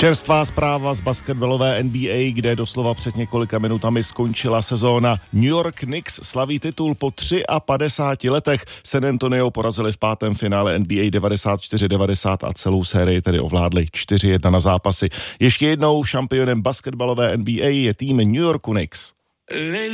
Čerstvá zpráva z basketbalové NBA, kde doslova před několika minutami skončila sezóna. New York Knicks slaví titul po 53 letech. San Antonio porazili v pátém finále NBA 94-90 a celou sérii tedy ovládli 4-1 na zápasy. Ještě jednou šampionem basketbalové NBA je tým New York Knicks.